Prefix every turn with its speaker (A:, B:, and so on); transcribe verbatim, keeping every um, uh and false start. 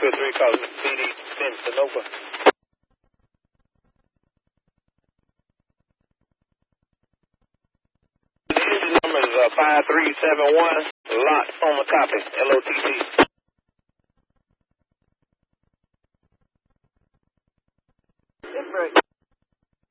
A: two oh three, calling B D ten Sonoma. The number is uh, five three seven one, lot on the copy, L O T T.
B: Pittsburgh.